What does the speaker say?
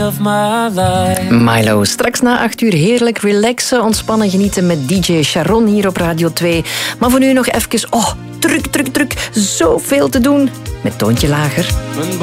Milo, straks na 8 uur heerlijk relaxen, ontspannen, genieten met DJ Sharon hier op Radio 2. Maar voor nu nog even, druk, zoveel te doen. Met toontje lager.